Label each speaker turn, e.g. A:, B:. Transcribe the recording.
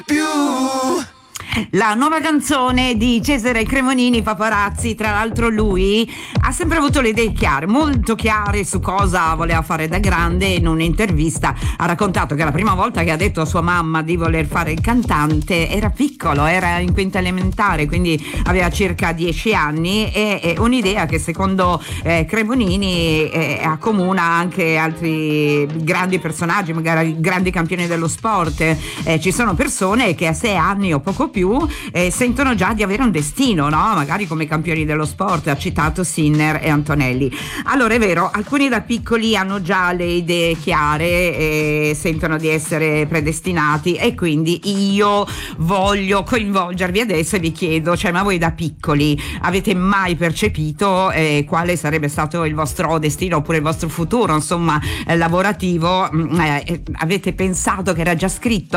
A: La nuova canzone di Cesare Cremonini, Paparazzi. Tra l'altro lui ha sempre avuto le idee chiare, molto chiare su cosa voleva fare da grande. In un'intervista ha raccontato che la prima volta che ha detto a sua mamma di voler fare il cantante era piccolo, era in quinta elementare, quindi aveva circa 10 anni, e un'idea che secondo Cremonini accomuna anche altri grandi personaggi, magari grandi campioni dello sport. Ci sono persone che a 6 anni o poco più sentono già di avere un destino, no? Magari come campioni dello sport. Ha citato Sinner e Antonelli. Allora è vero, alcuni da piccoli hanno già le idee chiare e sentono di essere predestinati, e quindi io voglio coinvolgervi adesso e vi chiedo, cioè, ma voi da piccoli avete mai percepito quale sarebbe stato il vostro destino oppure il vostro futuro, insomma, lavorativo? Avete pensato che era già scritto?